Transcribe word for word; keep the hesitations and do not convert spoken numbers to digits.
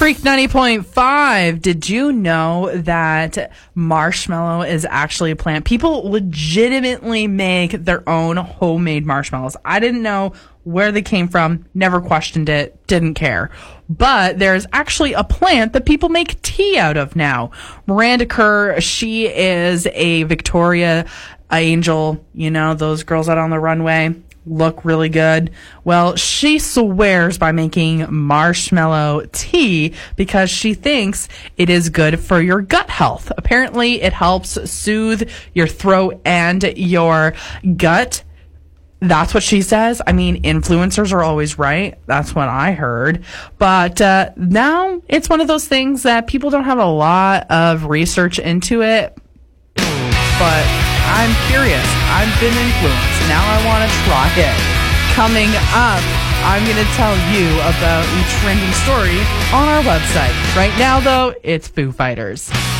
Freak ninety point five. Did you know that marshmallow is actually a plant? People legitimately make their own homemade marshmallows. I didn't know where they came from, never questioned it, didn't care. But there's actually a plant that people make tea out of now. Miranda Kerr, she is a Victoria Angel, you know, those girls out on the runway. Look really good. Well, she swears by making marshmallow tea because she thinks it is good for your gut health. Apparently, it helps soothe your throat and your gut. That's what she says. I mean, influencers are always right. That's what I heard. But uh, now it's one of those things that people don't have a lot of research into it. But I'm curious. I've been influenced. Now I want to try it. Coming up, I'm going to tell you about a trending story on our website. Right now, though, it's Foo Fighters.